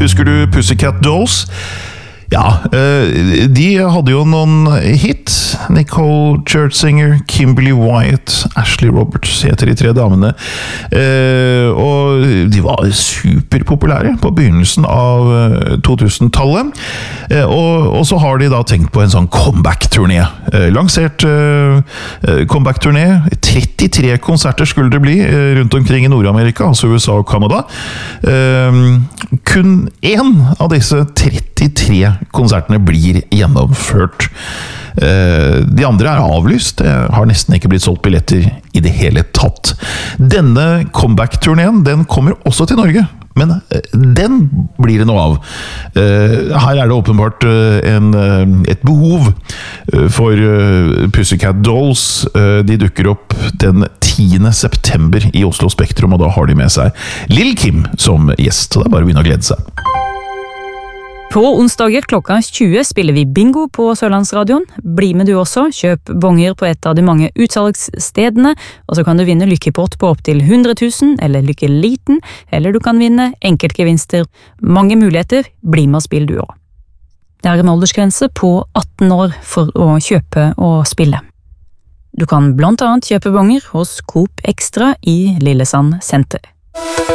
Husker du Pussycat Dolls? Ja, de hadde jo noen hit. Nicole Scherzinger, Kimberly Wyatt, Ashley Roberts heter de 3 damene. Og de var superpopulære på begynnelsen av 2000-tallet. Og så har de da tenkt på en sånn comeback-turné. Lansert comeback-turné. 33 konserter skulle det bli rundt omkring i Nord-Amerika, altså USA og Canada. Kun en av disse 33 konsertene blir gjennomført. De andre er avlyst. Det har nesten ikke blitt solgt billetter i det hele tatt. Denne comeback-turneen, den kommer også til Norge. Men den blir det noe av. Her er det åpenbart et behov for Pussycat Dolls. De dukker opp den 10. september i Oslo Spektrum, og da har de med seg Lil' Kim som gjest. Så det er bare å begynne å glede seg. På onsdager klokka 20 spiller vi bingo på Sørlandsradioen. Bli med du også, kjøp bonger på et av de mange utsalgsstedene, og så kan du vinne lykkepott på opp til 100 000, eller lykkeliten, eller du kan vinne enkeltgevinster. Mange muligheter, bli med og spill du også. Det er en aldersgrense på 18 år for å kjøpe og spille. Du kan blant annet kjøpe bonger hos Coop Extra i Lillesand senter.